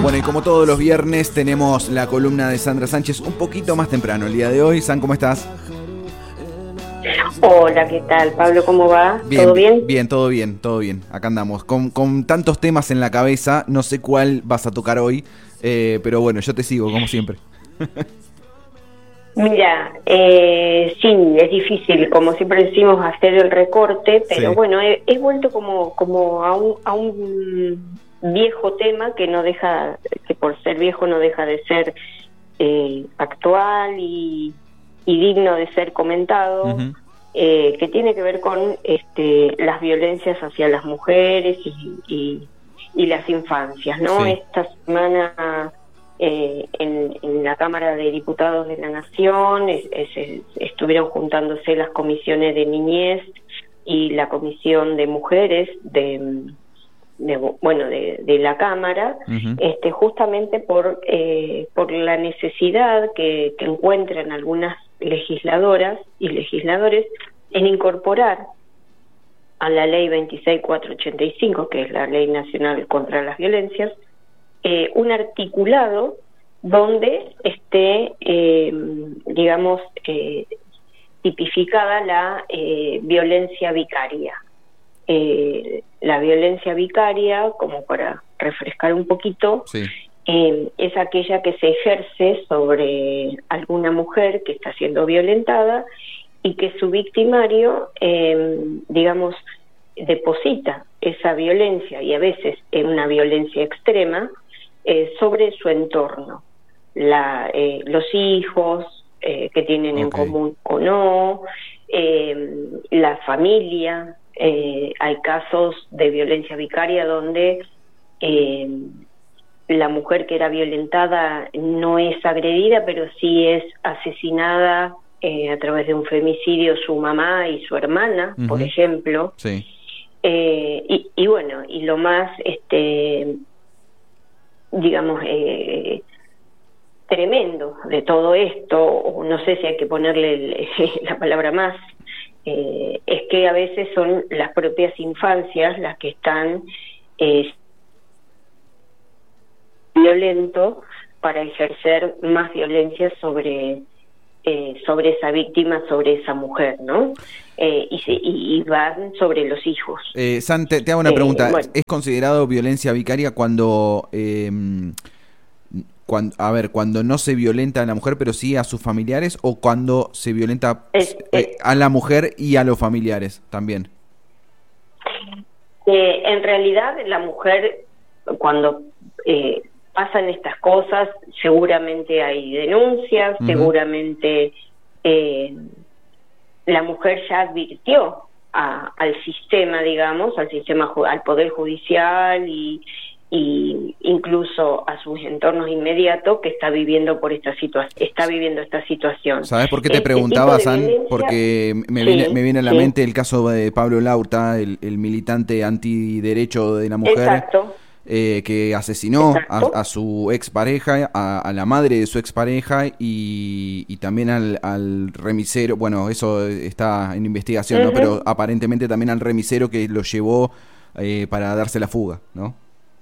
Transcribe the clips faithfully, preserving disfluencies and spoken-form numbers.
Bueno, y como todos los viernes tenemos la columna de Sandra Sánchez un poquito más temprano el día de hoy. San, ¿cómo estás? Hola, ¿qué tal, Pablo? ¿Cómo va? Bien, ¿Todo bien? Bien, todo bien, todo bien. Acá andamos. Con, con tantos temas en la cabeza, no sé cuál vas a tocar hoy, eh, pero bueno, yo te sigo, como siempre. Mira, eh, sí, es difícil, como siempre decimos, hacer el recorte, pero Sí. bueno, he, he vuelto como, como a, un, a un viejo tema que no deja, que por ser viejo no deja de ser eh, actual y, y digno de ser comentado. Uh-huh. Eh, que tiene que ver con este, las violencias hacia las mujeres y, y, y las infancias, ¿no? Sí. Esta semana eh, en, en la Cámara de Diputados de la Nación es, es, estuvieron juntándose las comisiones de niñez y la comisión de mujeres de, de bueno de, de la Cámara, Uh-huh. este, justamente por eh, por la necesidad que, que encuentran algunas legisladoras y legisladores en incorporar a la ley veintiséis mil cuatrocientos ochenta y cinco, que es la ley nacional contra las violencias, eh, un articulado donde esté, eh, digamos, eh, tipificada la eh, violencia vicaria. Eh, la violencia vicaria, como para refrescar un poquito, Sí. Eh, es aquella que se ejerce sobre alguna mujer que está siendo violentada y que su victimario, eh, digamos, deposita esa violencia, y a veces es una violencia extrema, eh, sobre su entorno, la, eh, los hijos eh, que tienen en Okay. común o no, eh, la familia. Eh, hay casos de violencia vicaria donde eh, la mujer que era violentada no es agredida, pero sí es asesinada eh, a través de un femicidio su mamá y su hermana, Uh-huh. por ejemplo. Sí. Eh, y, y bueno, y lo más, este, digamos, eh, tremendo de todo esto, o no sé si hay que ponerle el, la palabra más, eh, es que a veces son las propias infancias las que están eh, violento para ejercer más violencia sobre eh, sobre esa víctima, sobre esa mujer, ¿no? Eh, y, se, y, y van sobre los hijos. Eh, San, te, te hago una Eh, pregunta. bueno. ¿Es considerado violencia vicaria cuando, eh, cuando, a ver, cuando no se violenta a la mujer, pero sí a sus familiares, o cuando se violenta Es, eh, es, a la mujer y a los familiares también? Eh, en realidad, la mujer, cuando eh, pasan estas cosas, seguramente hay denuncias, uh-huh. seguramente eh, la mujer ya advirtió a, al sistema, digamos, al sistema, al Poder Judicial y, y incluso a sus entornos inmediatos que está viviendo por esta situación, está viviendo esta situación. ¿Sabes por qué te este preguntaba, San? Violencia, Porque me, sí, viene, me viene a la sí. mente el caso de Pablo Laurta, el, el militante antiderecho de la mujer. Exacto. Eh, que asesinó a, a su expareja, a, a la madre de su expareja y, y también al, al remisero. Bueno, eso está en investigación, uh-huh. ¿no? Pero aparentemente también al remisero que lo llevó eh, para darse la fuga, ¿no?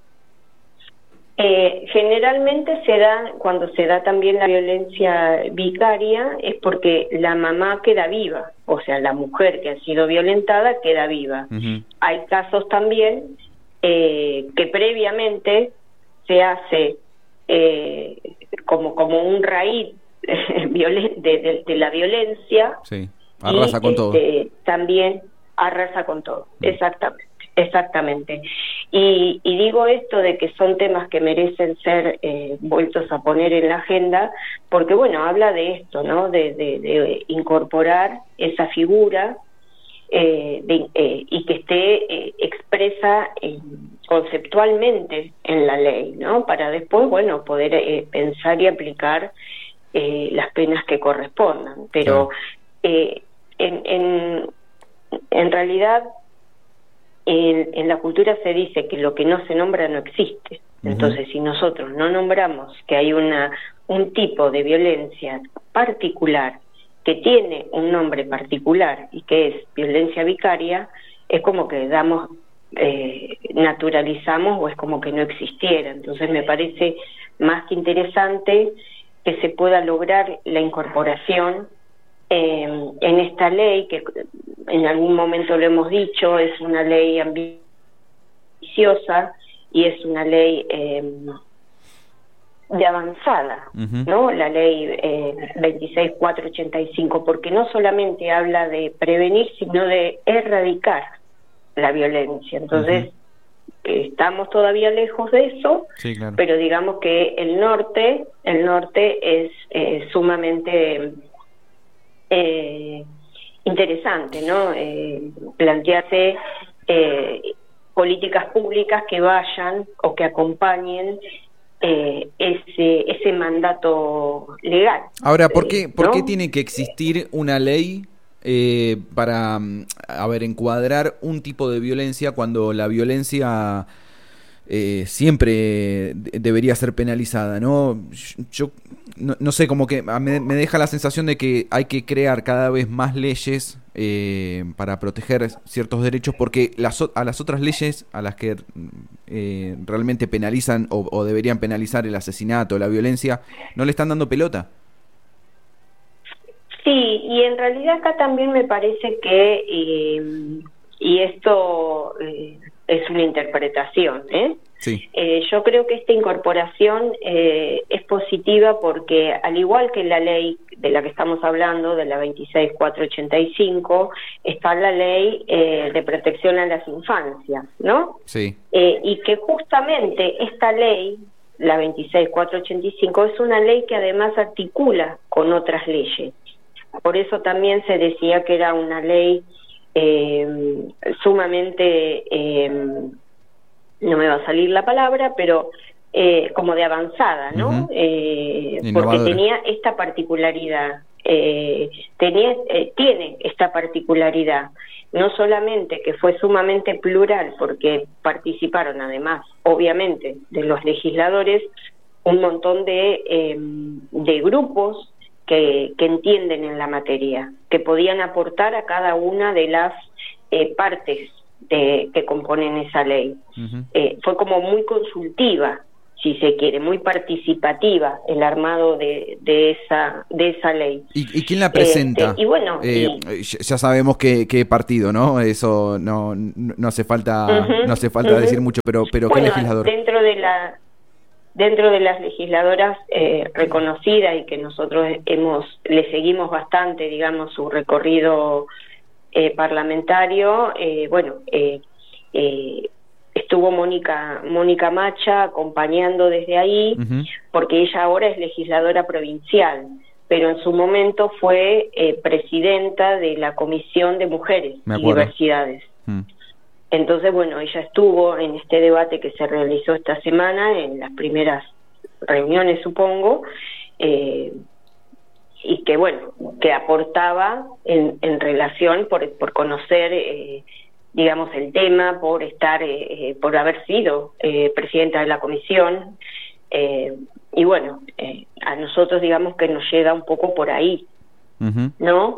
Eh, generalmente se da, cuando se da también la violencia vicaria, es porque la mamá queda viva, o sea, la mujer que ha sido violentada queda viva. Uh-huh. Hay casos también Eh, que previamente se hace eh, como como un raíz de, de, de la violencia. Sí, arrasa y, con este, todo. También arrasa con todo, mm. exactamente, exactamente. Y, y digo esto de que son temas que merecen ser eh, vueltos a poner en la agenda, porque bueno, habla de esto, ¿no? De, de, de incorporar esa figura. Eh, de, eh, y que esté eh, expresa eh, conceptualmente en la ley, ¿no? Para después, bueno, poder eh, pensar y aplicar eh, las penas que correspondan. Pero eh, en, en, en realidad en, en la cultura se dice que lo que no se nombra no existe. Uh-huh. Entonces, si nosotros no nombramos que hay una un tipo de violencia particular que tiene un nombre particular y que es violencia vicaria, es como que damos eh, naturalizamos o es como que no existiera. Entonces me parece más que interesante que se pueda lograr la incorporación eh, en esta ley, que en algún momento lo hemos dicho, es una ley ambiciosa y es una ley eh, de avanzada, uh-huh. ¿no? La ley eh, veintiséis mil cuatrocientos ochenta y cinco, porque no solamente habla de prevenir, sino de erradicar la violencia. Entonces, uh-huh. estamos todavía lejos de eso, sí, claro. pero digamos que el norte, el norte es eh, sumamente eh, interesante, ¿no? Eh, plantearse eh, políticas públicas que vayan o que acompañen Eh, ese ese mandato legal. Ahora, ¿por qué, eh, ¿por ¿no? qué tiene que existir una ley eh, para, a ver, encuadrar un tipo de violencia cuando la violencia eh, siempre de- debería ser penalizada, ¿no? Yo no, no sé, como que me, me deja la sensación de que hay que crear cada vez más leyes eh, para proteger ciertos derechos, porque las, o- a las otras leyes a las que eh, realmente penalizan o, o deberían penalizar el asesinato, la violencia, no le están dando pelota. Sí, y en realidad acá también me parece que, eh, y esto eh, es una interpretación, ¿eh? Sí. Eh, yo creo que esta incorporación eh, es positiva porque, al igual que la ley de la que estamos hablando, de la veintiséis mil cuatrocientos ochenta y cinco, está la ley eh, de protección a las infancias, ¿no? Sí. Eh, y que justamente esta ley, la veintiséis mil cuatrocientos ochenta y cinco, es una ley que además articula con otras leyes. Por eso también se decía que era una ley eh, sumamente... Eh, no me va a salir la palabra, pero eh, como de avanzada, ¿no? Uh-huh. Eh, porque Innovadora. tenía esta particularidad, eh, tenía, eh, tiene esta particularidad, no solamente que fue sumamente plural, porque participaron además, obviamente, de los legisladores, un montón de, eh, de grupos que, que entienden en la materia, que podían aportar a cada una de las eh, partes De, que componen esa ley. Uh-huh. Eh, fue como muy consultiva, si se quiere, muy participativa el armado de, de esa de esa ley. ¿Y, y quién la presenta? Este, y bueno, eh, y... ya sabemos qué, qué partido, ¿no? Eso no, no hace falta uh-huh, no hace falta uh-huh. decir mucho, pero pero bueno, ¿qué legislador? Dentro de la dentro de las legisladoras eh, reconocidas y que nosotros hemos le seguimos bastante, digamos, su recorrido Eh, parlamentario, eh, bueno, eh, eh, estuvo Mónica Mónica Macha acompañando desde ahí, uh-huh. porque ella ahora es legisladora provincial, pero en su momento fue eh, presidenta de la Comisión de Mujeres y Diversidades. Uh-huh. Entonces, bueno, ella estuvo en este debate que se realizó esta semana, en las primeras reuniones, supongo, eh, y que bueno, que aportaba en, en relación por, por conocer eh, digamos el tema, por estar eh, por haber sido eh, presidenta de la comisión, eh, y bueno, eh, a nosotros digamos que nos llega un poco por ahí, uh-huh. ¿no?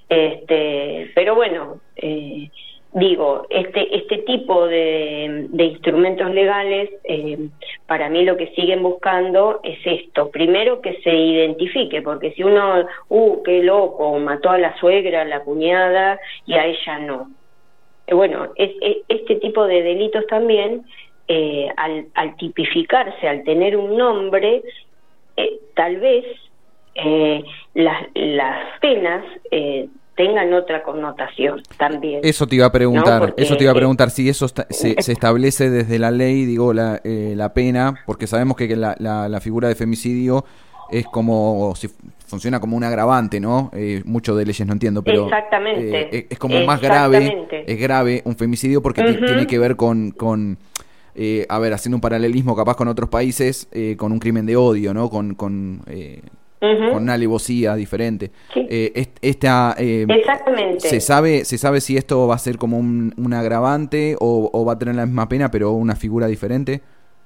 Este, pero bueno, eh, digo, este este tipo de, de instrumentos legales, eh, para mí lo que siguen buscando es esto. Primero, que se identifique, porque si uno, uh, qué loco, mató a la suegra, a la cuñada, y a ella no. Eh, bueno, es, es, este tipo de delitos también, eh, al, al tipificarse, al tener un nombre, eh, tal vez eh, las, las penas... Eh, tengan otra connotación también. Eso te iba a preguntar, ¿no? Porque, eso te iba a preguntar, si eso está, se, se establece desde la ley, digo, la, eh, la pena, porque sabemos que la, la, la figura de femicidio es como, si funciona como un agravante, ¿no? Eh, mucho de leyes no entiendo, pero exactamente, eh, es como más grave, es grave un femicidio porque uh-huh. tiene que ver con, con eh, a ver, haciendo un paralelismo capaz con otros países, eh, con un crimen de odio, ¿no? Con, con eh, Uh-huh. con una alevosía diferente. Sí. Eh, esta, eh, Exactamente. ¿se sabe, ¿Se sabe si esto va a ser como un, un agravante o, o va a tener la misma pena pero una figura diferente?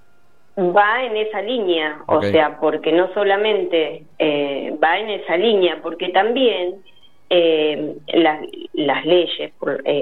Va en esa línea, okay. O sea, porque no solamente eh, va en esa línea, porque también eh, las, las leyes, eh,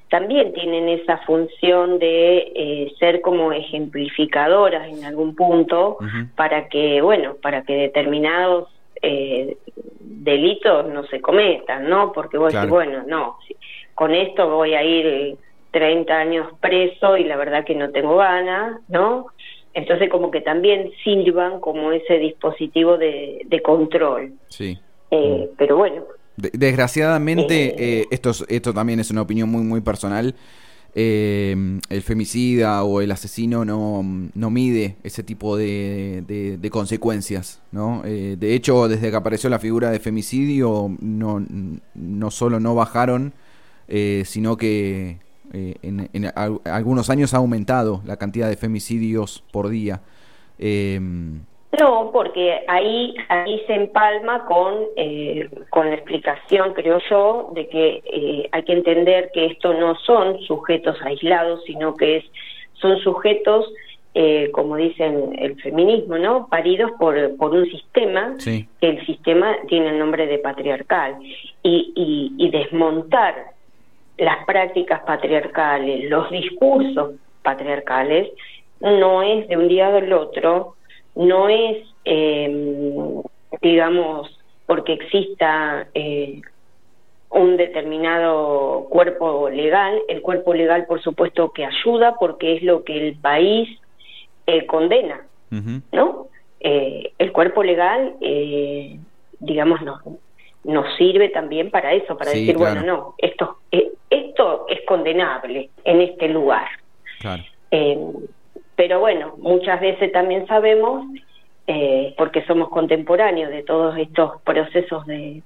también tienen esa función de eh, ser como ejemplificadoras en algún punto, uh-huh. para que, bueno, para que determinados eh, delitos no se cometan, ¿no? Porque vos claro. decís, bueno, no, con esto voy a ir treinta años preso y la verdad que no tengo ganas, ¿no? Entonces como que también sirvan como ese dispositivo de, de control. Sí. Eh, mm. Pero bueno. Desgraciadamente, eh, eh, esto, esto también es una opinión muy muy personal, eh, el femicida o el asesino no, no mide ese tipo de, de, de consecuencias, ¿no? Eh, de hecho, desde que apareció la figura de femicidio, no, no solo no bajaron, eh, sino que eh, en, en a, algunos años ha aumentado la cantidad de femicidios por día. Eh, No, porque ahí ahí se empalma con eh, con la explicación, creo yo, de que eh, hay que entender que esto no son sujetos aislados, sino que es son sujetos, eh, como dicen el feminismo, ¿no? Paridos por por un sistema, sí. que el sistema tiene el nombre de patriarcal, y, y, y desmontar las prácticas patriarcales, los discursos patriarcales, no es de un día al otro. No es, eh, digamos, porque exista eh, un determinado cuerpo legal. El cuerpo legal, por supuesto, que ayuda porque es lo que el país eh, condena, uh-huh. ¿no? Eh, el cuerpo legal, eh, digamos, no, nos sirve también para eso, para sí, decir, claro. bueno, no, esto, eh, esto es condenable en este lugar. Claro. Eh, Pero bueno, muchas veces también sabemos, eh, porque somos contemporáneos de todos estos procesos de,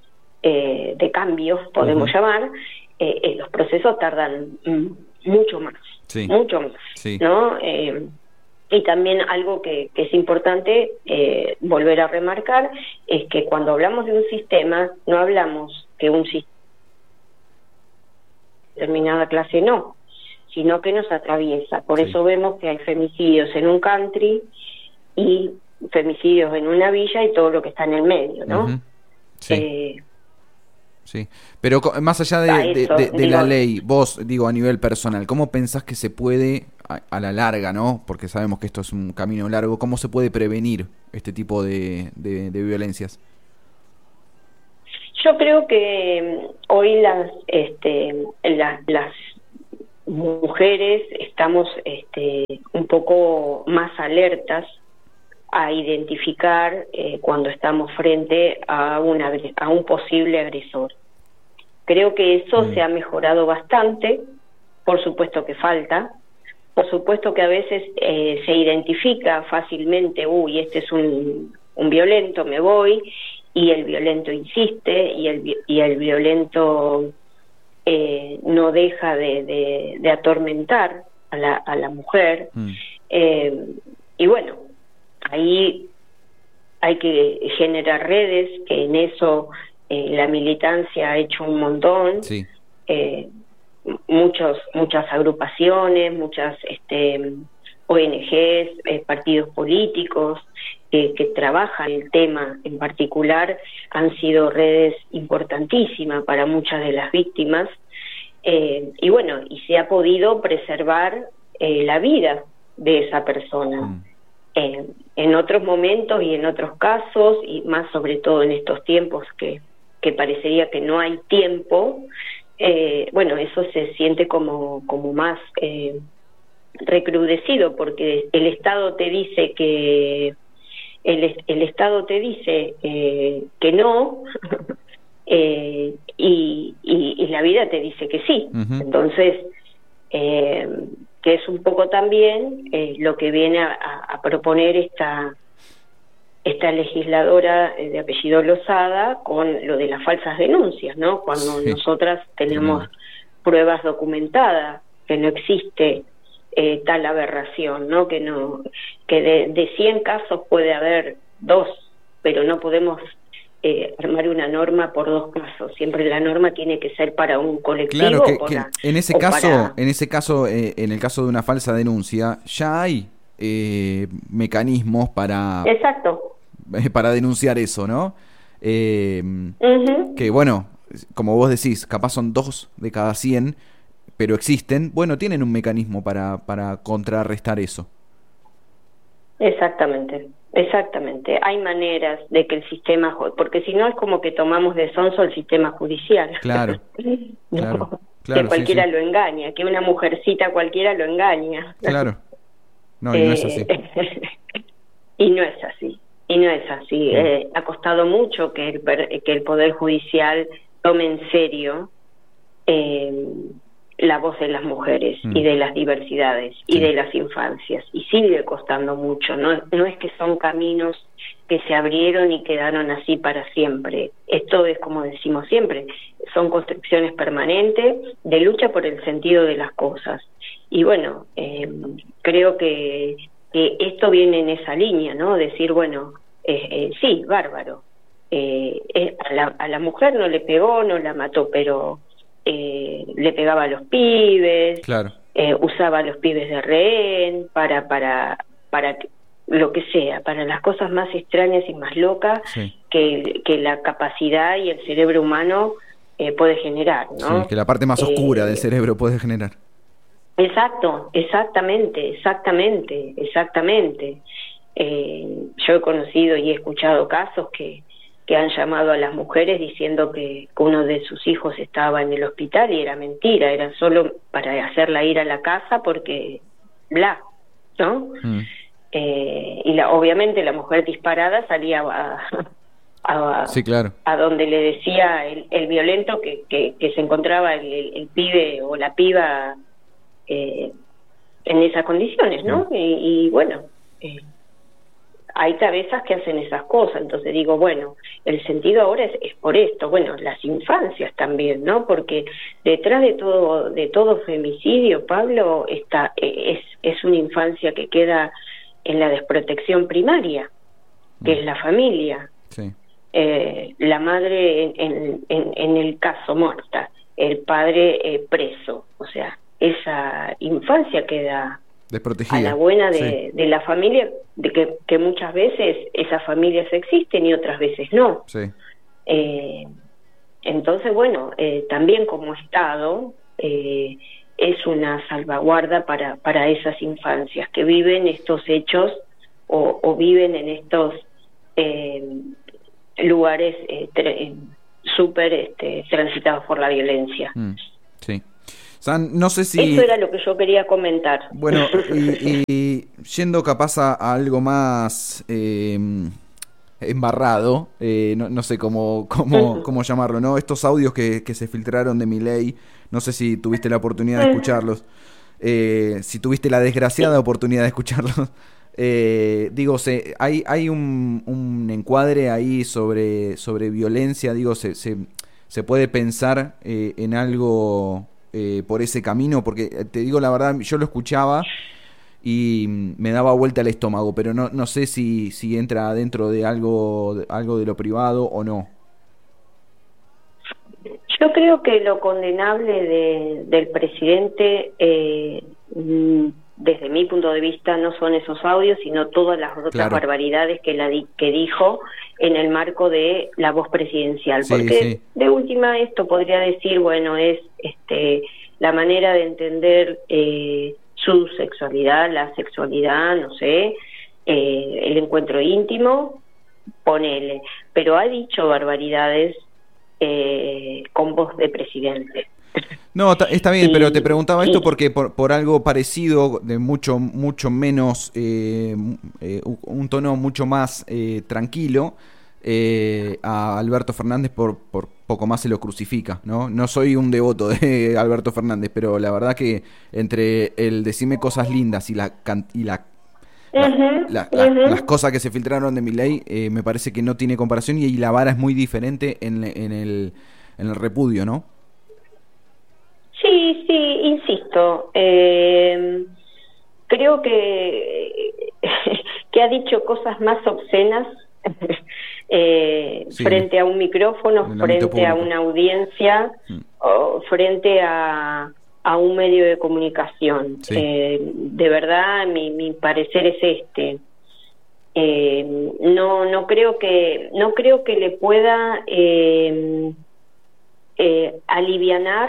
eh, de cambios, podemos uh-huh. llamar, eh, eh, los procesos tardan mm, mucho más, sí. mucho más, sí. ¿no? Eh, y también algo que, que es importante eh, volver a remarcar es que cuando hablamos de un sistema, no hablamos que un sistema determinada clase no, sino que nos atraviesa. Por sí. eso vemos que hay femicidios en un country y femicidios en una villa y todo lo que está en el medio, ¿no? Uh-huh. Sí. Eh, sí. Pero más allá de, de, eso, de, de digo, la ley, vos, digo, a nivel personal, ¿cómo pensás que se puede, a, a la larga, ¿no? Porque sabemos que esto es un camino largo, ¿cómo se puede prevenir este tipo de, de, de violencias? Yo creo que hoy las, este, las, las mujeres estamos este, un poco más alertas a identificar eh, cuando estamos frente a, una, a un posible agresor. Creo que eso mm. se ha mejorado bastante, por supuesto que falta, por supuesto que a veces eh, se identifica fácilmente, uy, este es un, un violento, me voy, y el violento insiste, y el, y el violento Eh, no deja de, de, de atormentar a la, a la mujer. Mm. Eh, y bueno, ahí hay que generar redes, que en eso eh, la militancia ha hecho un montón. Sí. Eh, muchos, muchas agrupaciones, muchas este, O N Ges, eh, partidos políticos que, que trabajan el tema en particular, han sido redes importantísimas para muchas de las víctimas, eh, y bueno, y se ha podido preservar eh, la vida de esa persona. Mm. Eh, en otros momentos y en otros casos, y más sobre todo en estos tiempos que, que parecería que no hay tiempo, eh, bueno, eso se siente como, como más eh, recrudecido, porque el Estado te dice que el, el Estado te dice eh, que no eh, y, y, y la vida te dice que sí. Uh-huh. Entonces eh, que es un poco también eh, lo que viene a, a proponer esta esta legisladora de apellido Lozada con lo de las falsas denuncias, ¿no? Cuando sí. nosotras tenemos uh-huh. pruebas documentadas que no existe Eh, tal aberración, ¿no? Que no que de, de cien casos puede haber dos, pero no podemos eh, armar una norma por dos casos. Siempre la norma tiene que ser para un colectivo. Claro que, por que la, en ese caso, para... en ese caso, eh, en el caso de una falsa denuncia, ya hay eh, mecanismos para exacto eh, para denunciar eso, ¿no? Eh, uh-huh. Que bueno, como vos decís, capaz son dos de cada cien. pero existen, bueno, tienen un mecanismo para, para contrarrestar eso. Exactamente, exactamente. Hay maneras de que el sistema, porque si no es como que tomamos de sonso el sistema judicial. Claro, ¿no? claro, claro, que cualquiera sí, sí. lo engaña, que una mujercita cualquiera lo engaña. Claro, no, y no es así. Y no es así, y no es así. Mm. Eh, ha costado mucho que el, que el Poder Judicial tome en serio eh, la voz de las mujeres mm. y de las diversidades sí. y de las infancias, y sigue costando mucho. No, no es que son caminos que se abrieron y quedaron así para siempre. Esto es, como decimos siempre, son construcciones permanentes de lucha por el sentido de las cosas. Y bueno, eh, creo que, que esto viene en esa línea, ¿no? Decir, bueno, eh, eh, sí, bárbaro. Eh, eh, a, la, a la mujer no le pegó, no la mató, pero eh, le pegaba a los pibes, claro. eh, usaba a los pibes de rehén para, para, para lo que sea, para las cosas más extrañas y más locas sí. que, que la capacidad y el cerebro humano eh, puede generar, ¿no? Sí, que la parte más oscura eh, del cerebro puede generar. Exacto, exactamente, exactamente, exactamente. Eh, yo he conocido y he escuchado casos que, que han llamado a las mujeres diciendo que uno de sus hijos estaba en el hospital y era mentira, era solo para hacerla ir a la casa porque bla, ¿no? Mm. Eh, y la, obviamente la mujer disparada salía a, a, sí, claro. a donde le decía el, el violento que, que, que se encontraba el, el, el pibe o la piba eh, en esas condiciones, ¿no? Mm. Y, y bueno, eh, hay cabezas que hacen esas cosas, entonces digo, bueno, el sentido ahora es, es por esto, bueno, las infancias también, ¿no? Porque detrás de todo de todo femicidio, Pablo, está es, es una infancia que queda en la desprotección primaria, que mm. es la familia. Sí. Eh, la madre en, en, en, en el caso muerta, el padre eh, preso, o sea, esa infancia queda desprotegida. A la buena de, sí. de la familia, de que, que muchas veces esas familias existen y otras veces no. Sí. Eh, entonces, bueno, eh, también como Estado eh, es una salvaguarda para, para esas infancias que viven estos hechos o, o viven en estos eh, lugares eh, súper este, transitados por la violencia. Mm, sí. San, no sé si... Eso era lo que yo quería comentar. Bueno, y, y yendo capaz a, a algo más eh, embarrado, eh, no, no sé cómo, cómo, cómo llamarlo, ¿no? Estos audios que, que se filtraron de Milei, no sé si tuviste la oportunidad de escucharlos, eh, si tuviste la desgraciada oportunidad de escucharlos. Eh, digo, se, hay, hay un, un encuadre ahí sobre, sobre violencia, digo, se, se, se puede pensar eh, en algo... Eh, por ese camino, porque te digo la verdad, yo lo escuchaba y me daba vuelta el estómago, pero no no sé si si entra dentro de algo algo de lo privado o no. Yo creo que lo condenable de, del presidente, eh, desde mi punto de vista, no son esos audios, sino todas las otras claro. barbaridades que, la di, que dijo en el marco de la voz presidencial. Sí, porque sí. de última esto podría decir, bueno, es este la manera de entender eh, su sexualidad, la sexualidad, no sé, eh, el encuentro íntimo, ponele. Pero ha dicho barbaridades eh, con voz de presidente. No, está bien, y, pero te preguntaba esto y, porque por, por algo parecido, de mucho mucho menos, eh, eh, un tono mucho más eh, tranquilo, eh, a Alberto Fernández por, por poco más se lo crucifica, ¿no? No soy un devoto de Alberto Fernández, pero la verdad que entre el decirme cosas lindas y la y la, la, uh-huh, la, la uh-huh. las cosas que se filtraron de Milei, eh, me parece que no tiene comparación y la vara es muy diferente en, en el en el repudio, ¿no? Sí, sí, insisto, eh, creo que, que ha dicho cosas más obscenas eh, sí, frente a un micrófono, frente a una audiencia, mm. o frente a, a un medio de comunicación. Sí. Eh, de verdad, mi, mi parecer es este. Eh, no, no creo que, no creo que le pueda eh, eh, alivianar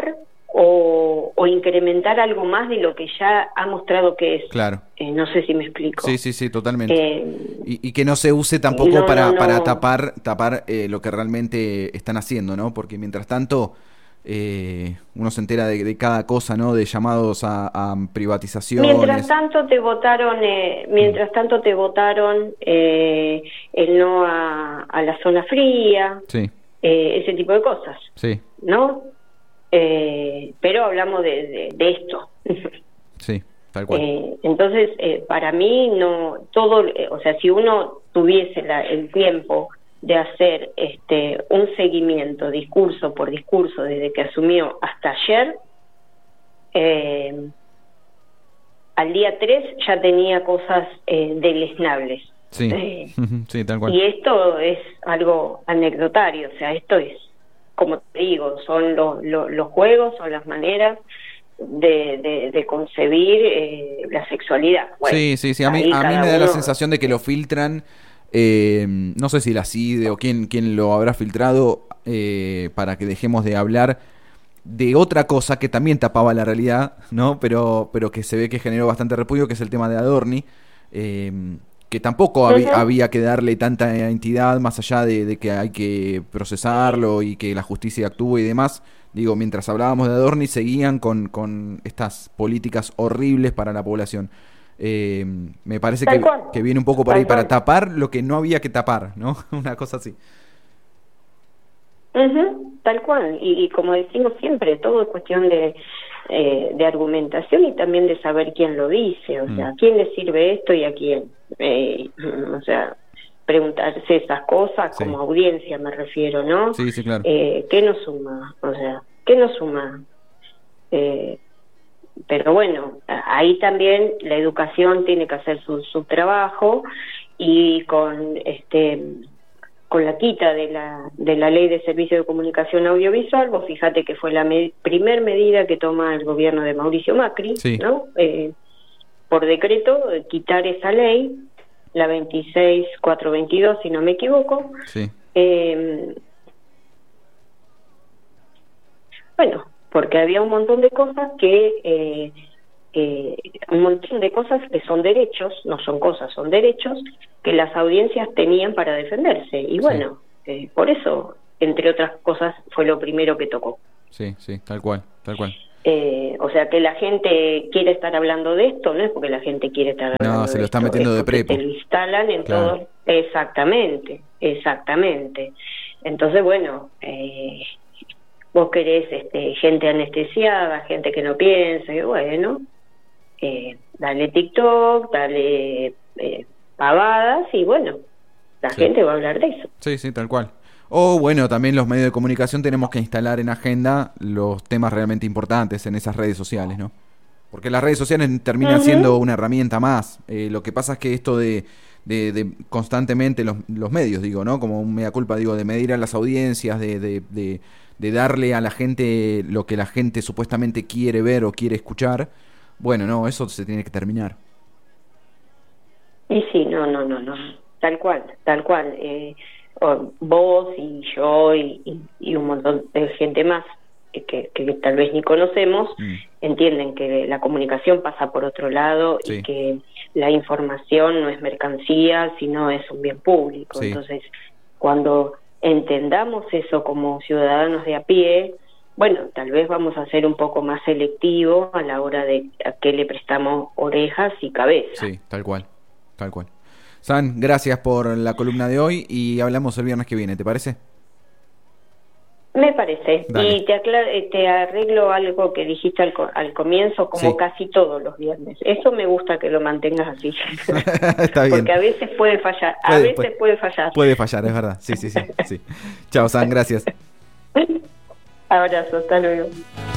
o, o incrementar algo más de lo que ya ha mostrado que es. Claro. Eh, no sé si me explico. Sí, sí, sí, totalmente. Eh, y, y que no se use tampoco no, para, no, no. para tapar, tapar eh, lo que realmente están haciendo, ¿no? Porque mientras tanto eh, uno se entera de, de cada cosa, ¿no? De llamados a, a privatizaciones. Mientras tanto te votaron, eh, mientras tanto te votaron eh, el no a, a la zona fría, sí. eh, ese tipo de cosas, sí. ¿no? Eh, pero hablamos de, de, de esto. Sí, tal cual. Eh, entonces, eh, para mí, no todo, eh, o sea, si uno tuviese la, el tiempo de hacer este un seguimiento, discurso por discurso, desde que asumió hasta ayer, eh, al día tres ya tenía cosas eh, deleznables. Sí. Eh, sí, tal cual. y esto es algo anecdotario, o sea, esto es, como te digo, son los, los, los juegos, son las maneras de, de, de concebir eh, la sexualidad. Bueno, sí, sí, sí, a mí, a mí me da uno... la sensación de que lo filtran, eh, no sé si la C I D E o quién, quién lo habrá filtrado eh, para que dejemos de hablar de otra cosa que también tapaba la realidad, ¿no? Pero, pero que se ve que generó bastante repudio, que es el tema de Adorni, eh, que tampoco hab- uh-huh. había que darle tanta entidad más allá de, de que hay que procesarlo y que la justicia actúe y demás. Digo, mientras hablábamos de Adorni, seguían con, con estas políticas horribles para la población. Eh, me parece que, que viene un poco por ahí para tapar lo que no había que tapar, ¿no? Una cosa así. Uh-huh, tal cual, y, y como decimos siempre, todo es cuestión de, eh, de argumentación y también de saber quién lo dice, o mm. sea, a quién le sirve esto y a quién, eh, o sea, preguntarse esas cosas sí. como audiencia me refiero, ¿no? Sí, sí, claro. Eh, ¿qué nos suma? O sea, ¿qué nos suma? Eh, pero bueno, ahí también la educación tiene que hacer su, su trabajo y con este... con la quita de la de la Ley de Servicio de Comunicación Audiovisual, vos fíjate que fue la me- primer medida que toma el gobierno de Mauricio Macri, sí. ¿no? Eh, por decreto, eh, quitar esa ley, la veintiséis mil cuatrocientos veintidós, si no me equivoco. Sí. Eh, bueno, porque había un montón de cosas que... Eh, Eh, un montón de cosas que son derechos, no son cosas, son derechos que las audiencias tenían para defenderse. Y bueno, sí. eh, por eso, entre otras cosas, fue lo primero que tocó. Sí, sí, tal cual, tal cual. Eh, o sea, que la gente quiere estar hablando de esto, no es porque la gente quiere estar hablando de esto. No, se lo está metiendo de prepo. Te lo instalan en claro. todo. Exactamente, exactamente. Entonces, bueno... Eh, vos querés este, gente anestesiada, gente que no piensa, y bueno... Eh, dale TikTok, dale eh, pavadas y bueno, la sí. gente va a hablar de eso. Sí, sí, tal cual. O bueno, también los medios de comunicación tenemos que instalar en agenda los temas realmente importantes en esas redes sociales, ¿no? Porque las redes sociales terminan uh-huh. siendo una herramienta más. Eh, lo que pasa es que esto de, de, de constantemente los, los medios, digo, ¿no? Como un mea culpa, digo, de medir a las audiencias, de, de, de, de darle a la gente lo que la gente supuestamente quiere ver o quiere escuchar. Bueno, no, eso se tiene que terminar. Y sí, no, no, no, no, tal cual, tal cual. Eh, vos y yo y, y, y un montón de gente más que, que, que tal vez ni conocemos, mm. entienden que la comunicación pasa por otro lado sí. y que la información no es mercancía, sino es un bien público. Sí. Entonces, cuando entendamos eso como ciudadanos de a pie... Bueno, tal vez vamos a ser un poco más selectivos a la hora de a qué le prestamos orejas y cabeza. Sí, tal cual, tal cual. San, gracias por la columna de hoy y hablamos el viernes que viene, ¿te parece? Me parece. Dale. Y te, aclar- te arreglo algo que dijiste al, co- al comienzo, como sí. casi todos los viernes. Eso me gusta que lo mantengas así. Está bien. Porque a veces puede fallar, puede, a veces puede, puede fallar. Puede fallar, es verdad. Sí, sí, sí. sí. Chao, San, gracias. Abrazo, hasta luego.